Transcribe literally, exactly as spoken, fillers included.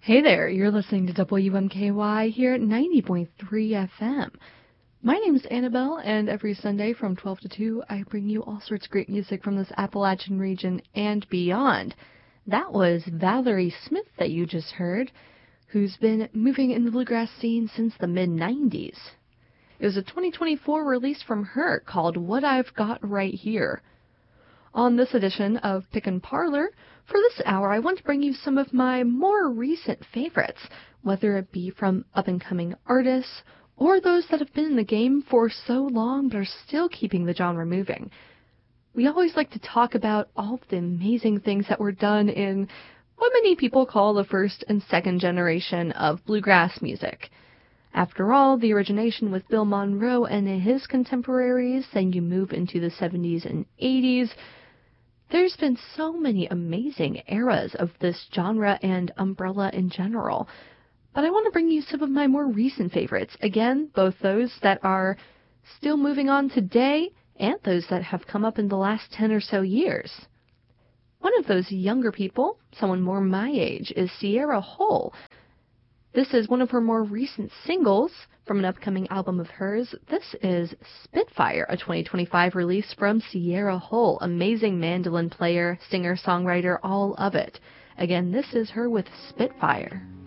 Hey there, you're listening to W M K Y here at ninety point three F M. My name's Annabelle, and every Sunday from twelve to two, I bring you all sorts of great music from this Appalachian region and beyond. That was Valerie Smith that you just heard, who's been moving in the bluegrass scene since the mid nineties. It was a twenty twenty-four release from her called What I've Got Right Here. On this edition of Pick and Parlor, for this hour I want to bring you some of my more recent favorites, whether it be from up-and-coming artists or those that have been in the game for so long but are still keeping the genre moving. We always like to talk about all the amazing things that were done in what many people call the first and second generation of bluegrass music. After all, the origination with Bill Monroe and his contemporaries, then you move into the seventies and eighties. There's been so many amazing eras of this genre and umbrella in general. But I want to bring you some of my more recent favorites. Again, both those that are still moving on today and those that have come up in the last ten or so years. One of those younger people, someone more my age, is Sierra Hull. This is one of her more recent singles from an upcoming album of hers. This is Spitfire, a twenty twenty-five release from Sierra Hull. Amazing mandolin player, singer, songwriter, all of it. Again, this is her with Spitfire.